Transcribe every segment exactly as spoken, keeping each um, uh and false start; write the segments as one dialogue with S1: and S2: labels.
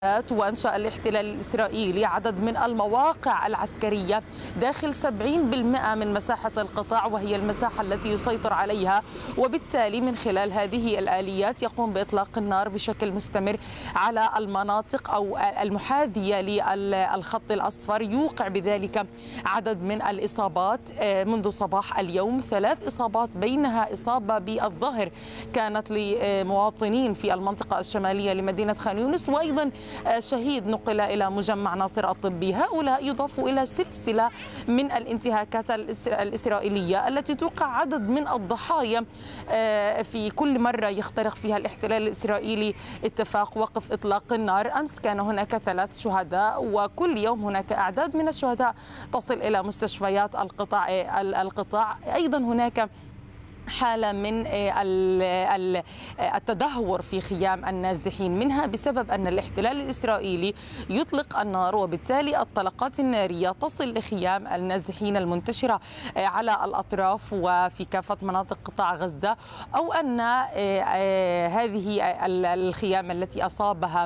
S1: وأنشأ الاحتلال الإسرائيلي عدد من المواقع العسكرية داخل سبعين بالمئة من مساحة القطاع، وهي المساحة التي يسيطر عليها، وبالتالي من خلال هذه الآليات يقوم بإطلاق النار بشكل مستمر على المناطق أو المحاذية للخط الأصفر، يوقع بذلك عدد من الإصابات منذ صباح اليوم. ثلاث إصابات بينها إصابة بالظهر كانت لمواطنين في المنطقة الشمالية لمدينة خان يونس، وأيضا شهيد نقل إلى مجمع ناصر الطبي. هؤلاء يضافوا إلى سلسلة من الانتهاكات الإسرائيلية التي توقع عدد من الضحايا في كل مرة يخترق فيها الاحتلال الإسرائيلي اتفاق وقف إطلاق النار. أمس كان هناك ثلاث شهداء، وكل يوم هناك أعداد من الشهداء تصل إلى مستشفيات القطاع القطاع أيضا هناك حالة من التدهور في خيام النازحين، منها بسبب أن الاحتلال الإسرائيلي يطلق النار، وبالتالي الطلقات النارية تصل لخيام النازحين المنتشرة على الأطراف وفي كافة مناطق قطاع غزة، أو أن هذه الخيام التي أصابها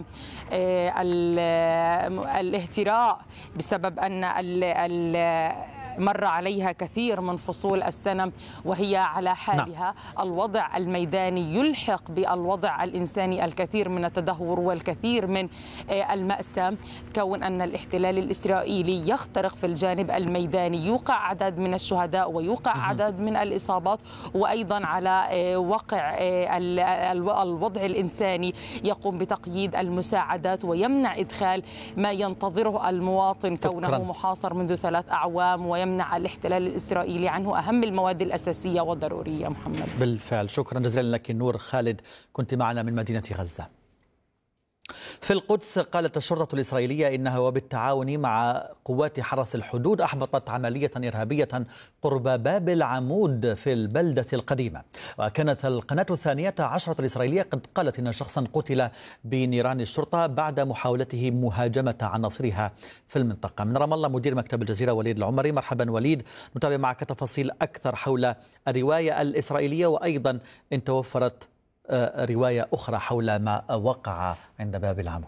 S1: الاهتراء بسبب أن مر عليها كثير من فصول السنة وهي على حالها. نعم. الوضع الميداني يلحق بالوضع الإنساني الكثير من التدهور والكثير من المأساة، كون أن الاحتلال الإسرائيلي يخترق في الجانب الميداني، يوقع عدد من الشهداء ويوقع عدد من الإصابات، وأيضا على وقع الوضع الإنساني يقوم بتقييد المساعدات ويمنع إدخال ما ينتظره المواطن كونه محاصر منذ ثلاث أعوام، ويمنع الاحتلال الإسرائيلي عنه أهم المواد الأساسية والضرورية. محمد،
S2: بالفعل شكرا جزيلا لك نور خالد، كنت معنا من مدينة غزة. في القدس قالت الشرطة الإسرائيلية إنها وبالتعاون مع قوات حرس الحدود أحبطت عملية إرهابية قرب باب العمود في البلدة القديمة. وكانت القناة الثانية عشرة الإسرائيلية قد قالت إن شخصا قتل بنيران الشرطة بعد محاولته مهاجمة عناصرها في المنطقة. من رام الله مدير مكتب الجزيرة وليد العمري، مرحبا وليد، نتابع معك تفاصيل أكثر حول الرواية الإسرائيلية، وأيضا إن توفرت رواية أخرى حول ما وقع عند باب العمود.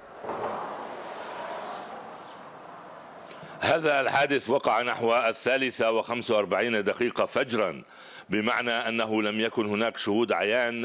S3: هذا الحادث وقع نحو الثالثة وخمس وأربعين دقيقة فجرا، بمعنى أنه لم يكن هناك شهود عيان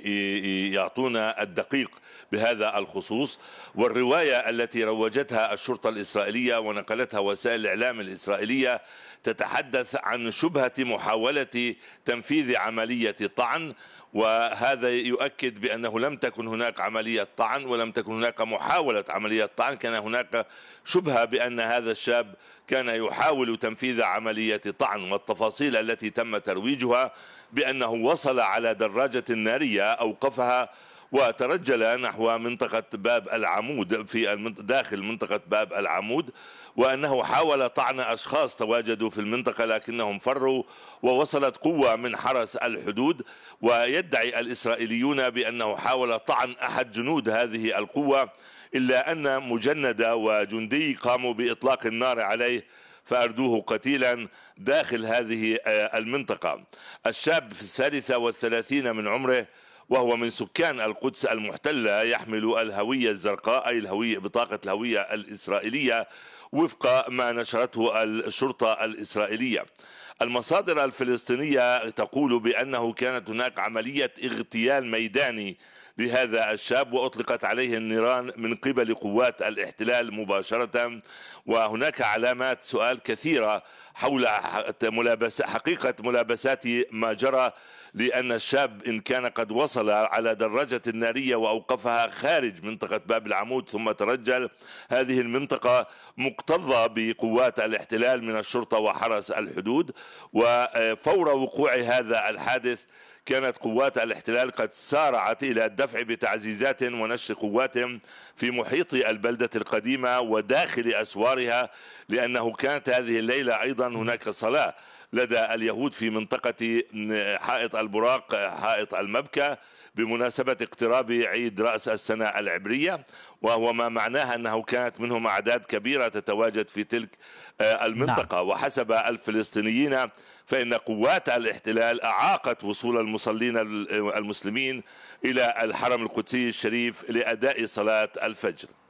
S3: ليعطونا الدقيق بهذا الخصوص. والرواية التي روجتها الشرطة الإسرائيلية ونقلتها وسائل الإعلام الإسرائيلية تتحدث عن شبهة محاولة تنفيذ عملية طعن، وهذا يؤكد بأنه لم تكن هناك عملية طعن ولم تكن هناك محاولة عملية طعن، كان هناك شبهة بأن هذا الشاب كان يحاول تنفيذ عملية طعن. والتفاصيل التي تم ترويجها بأنه وصل على دراجة نارية أوقفها وترجل نحو منطقة باب العمود في داخل منطقة باب العمود، وأنه حاول طعن أشخاص تواجدوا في المنطقة لكنهم فروا، ووصلت قوة من حرس الحدود. ويدعي الإسرائيليون بأنه حاول طعن أحد جنود هذه القوة، إلا أن مجندة وجندي قاموا بإطلاق النار عليه فأردوه قتيلا داخل هذه المنطقة. الشاب في الثالثة والثلاثين من عمره، وهو من سكان القدس المحتلة، يحمل الهوية الزرقاء أي الهوية بطاقة الهوية الإسرائيلية وفق ما نشرته الشرطة الإسرائيلية. المصادر الفلسطينية تقول بأنه كانت هناك عملية اغتيال ميداني لهذا الشاب، وأطلقت عليه النيران من قبل قوات الاحتلال مباشرة. وهناك علامات سؤال كثيرة حول ملابس حقيقة ملابسات ما جرى، لأن الشاب إن كان قد وصل على دراجة نارية وأوقفها خارج منطقة باب العمود ثم ترجل، هذه المنطقة مكتظة بقوات الاحتلال من الشرطة وحرس الحدود. وفور وقوع هذا الحادث كانت قوات الاحتلال قد سارعت إلى الدفع بتعزيزات ونشر قواتهم في محيط البلدة القديمة وداخل أسوارها، لأنه كانت هذه الليلة أيضا هناك صلاة لدى اليهود في منطقة حائط البراق حائط المبكى بمناسبة اقتراب عيد رأس السنة العبرية، وهو ما معناه أنه كانت منهم أعداد كبيرة تتواجد في تلك المنطقة. نعم. وحسب الفلسطينيين فإن قوات الاحتلال أعاقت وصول المصلين المسلمين إلى الحرم القدسي الشريف لأداء صلاة الفجر.